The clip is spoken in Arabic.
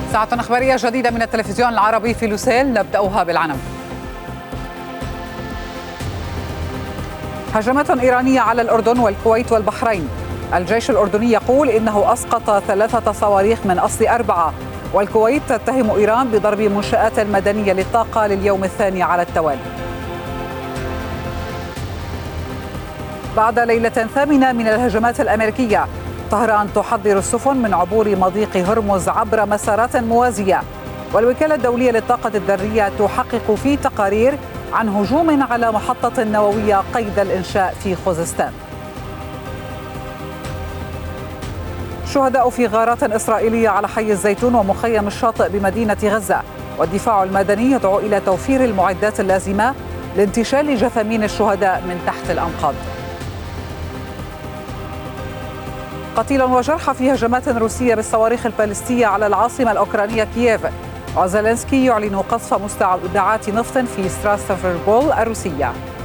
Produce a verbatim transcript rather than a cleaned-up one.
ساعة إخبارية جديدة من التلفزيون العربي في لوسيل، نبدأها بالعناوين. هجمات إيرانية على الأردن والكويت والبحرين. الجيش الأردني يقول إنه أسقط ثلاثة صواريخ من أصل أربعة، والكويت تتهم إيران بضرب منشآت مدنية للطاقة لليوم الثاني على التوالي. بعد ليلة ثامنة من الهجمات الأمريكية، طهران تحذر السفن من عبور مضيق هرمز عبر مسارات موازية، والوكالة الدولية للطاقة الذرية تحقق في تقارير عن هجوم على محطة نووية قيد الإنشاء في خوزستان. شهداء في غارات إسرائيلية على حي الزيتون ومخيم الشاطئ بمدينة غزة، والدفاع المدني يدعو إلى توفير المعدات اللازمة لانتشال جثامين الشهداء من تحت الأنقاض. قتيلا وجرحى في هجمات روسية بالصواريخ البالستية على العاصمة الأوكرانية كييف، وزيلينسكي يعلن قصف مستودعات نفط في ستراستفربول الروسية.